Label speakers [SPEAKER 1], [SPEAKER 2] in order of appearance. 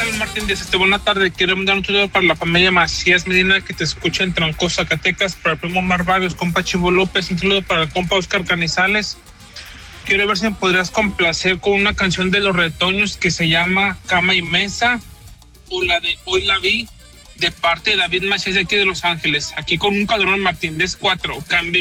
[SPEAKER 1] tal, Martín? Buena tarde. Quiero mandar un saludo para la familia Macías Medina que te escucha en Trancoso, Zacatecas, para el primo Mar Barrios, compa Chivo López, un saludo para el compa Oscar Canizales. Quiero ver si me podrías complacer con una canción de Los Retoños que se llama Cama y Mesa, o la de Hoy la Vi, de parte de David Macías de aquí de Los Ángeles. Aquí con un calorón, Martín, 4, cambio.